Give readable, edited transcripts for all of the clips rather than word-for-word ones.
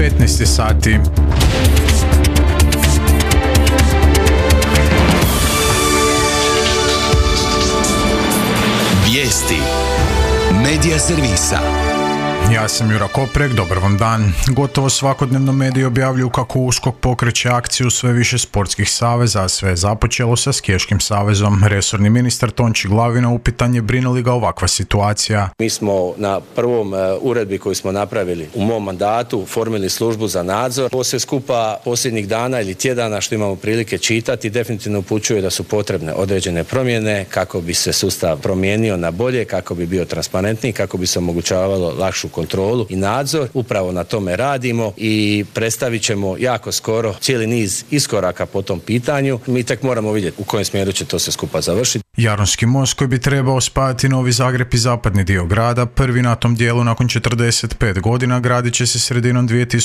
19 sati. Vijesti Medija servisa. Ja sam Jura Koprek, dobar vam dan. Gotovo svakodnevno mediji objavljuju kako USKOK pokreće akciju sve više sportskih saveza, a sve je započelo sa Skiješkim savezom. Resorni ministar Tonči Glavina upitan je brine li ga ovakva situacija. Mi smo na prvom uredbi koju smo napravili u mom mandatu formili službu za nadzor. Ovo sve skupa posljednjih dana ili tjedana što imamo prilike čitati definitivno upućuje da su potrebne određene promjene kako bi se sustav promijenio na bolje, kako bi bio transparentniji, kako bi se omogućavalo lakšu kontrolu i nadzor. Upravo na tome radimo i predstavit ćemo jako skoro cijeli niz iskoraka po tom pitanju. Mi tek moramo vidjeti u kojem smjeru će to sve skupa završiti. Jadranski most koji bi trebao spajati Novi Zagreb i zapadni dio grada, prvi na tom dijelu nakon 45 godina, gradit će se sredinom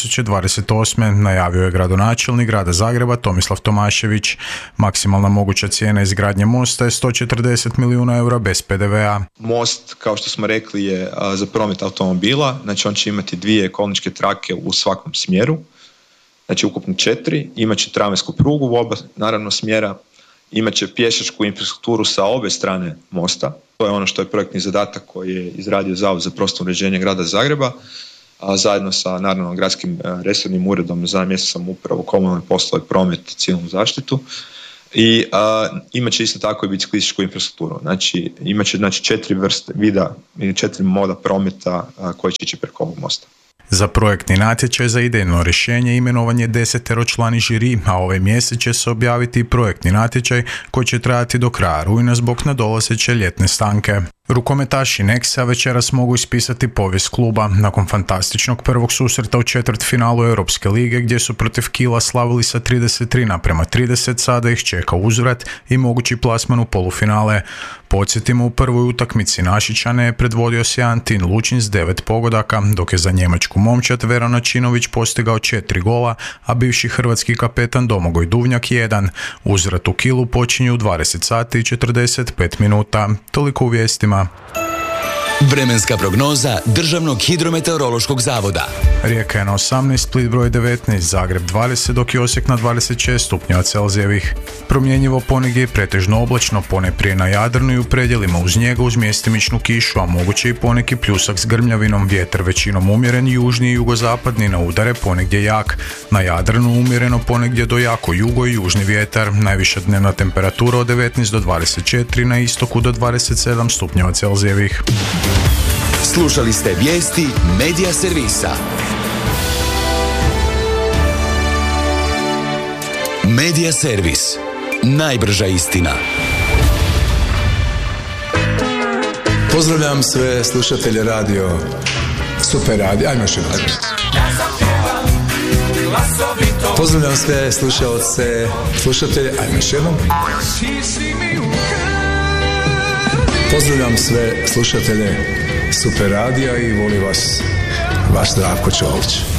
2028. najavio je gradonačelnik grada Zagreba Tomislav Tomašević. Maksimalna moguća cijena izgradnje mosta je 140 milijuna eura bez PDV-a. Most, kao što smo rekli, je za promet automobila, znači on će imati 2 kolničke trake u svakom smjeru, znači ukupno 4, imat će tramvajsku prugu u oba naravno smjera, imat će pješačku infrastrukturu sa obje strane mosta. To je ono što je projektni zadatak koji je izradio Zavod za prostorno uređenje grada Zagreba, a zajedno sa naravno gradskim resornim uredom za mjesnu samoupravu, komunalne poslove, promet i civilnu zaštitu. I imat će isto tako i biciklističku infrastrukturu. Znači imat će 4 vrste vida ili 4 moda prometa koji će ići preko ovog mosta. Za projektni natječaj za idejno rješenje imenovan je 10-člani žiri, a ovaj mjesec će se objaviti i projektni natječaj koji će trajati do kraja rujna zbog nadolazeće ljetne stanke. Rukometaši Nexa večeras mogu ispisati povijest kluba. Nakon fantastičnog prvog susreta u četvrtfinalu Europske lige gdje su protiv Kiela slavili sa 33:30, sada ih čeka uzvrat i mogući plasman u polufinale. Podsjetimo, u prvoj utakmici Našičane je predvodio Sjajan Tin Lučin s 9 pogodaka, dok je za njemačku momčad Veron Načinović postigao 4 gola, a bivši hrvatski kapetan Domagoj Duvnjak 1. Uzvrat u Kielu počinje u 20:45. Toliko u vijestima. Vremenska prognoza Državnog hidrometeorološkog zavoda. Rijeka je na 18, Split broj 19, Zagreb 20, dok je Osijek na 26 stupnjeva Celzijevih. Promjenjivo ponegdje i pretežno oblačno, ponajprije na Jadranu i u predjelima uz njega uz mjestimičnu kišu, a moguće i poneki pljusak s grmljavinom, vjetar većinom umjeren, južni i jugozapadni na udare, ponegdje jak. Na Jadranu umjereno, ponegdje do jako jugo i južni vjetar. Najviša dnevna temperatura od 19 do 24, na istoku do 27 stupnjeva Celzijevih. Slušali ste vijesti Medija servisa. Medija servis. Najbrža istina. Pozdravljam sve slušatelje radio Super Radio. Ajmo još jedan. Pozdravljam sve slušatelje. Ajmo još jednom. Pozdravljam sve slušatelje Super Radija i voli vas vaš Zdravko Čolić.